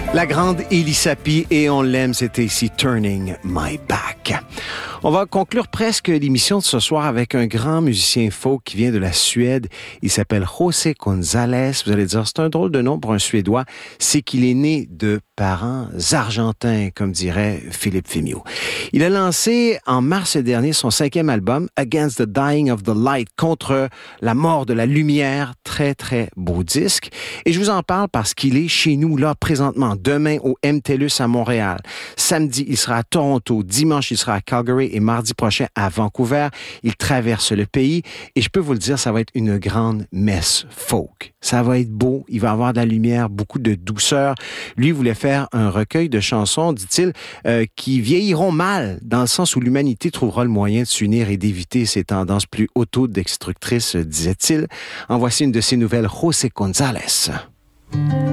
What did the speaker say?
La grande Elisapie, et on l'aime, c'était ici Turning My Back. On va conclure presque l'émission de ce soir avec un grand musicien folk qui vient de la Suède. Il s'appelle José González. Vous allez dire, c'est un drôle de nom pour un Suédois. C'est qu'il est né de parents argentins, comme dirait Philippe Fémiot. Il a lancé en mars dernier son 5e album, Against the Dying of the Light, contre la mort de la lumière. Très, très beau disque. Et je vous en parle parce qu'il est chez nous, là, présentement, demain au MTLUS à Montréal. Samedi, il sera à Toronto. Dimanche, il sera à Calgary et mardi prochain à Vancouver. Il traverse le pays et je peux vous le dire, ça va être une grande messe folk. Ça va être beau, il va avoir de la lumière, beaucoup de douceur. Lui voulait faire un recueil de chansons, dit-il, qui vieilliront mal, dans le sens où l'humanité trouvera le moyen de s'unir et d'éviter ces tendances plus autodestructrices, disait-il. En voici une de ses nouvelles, José González.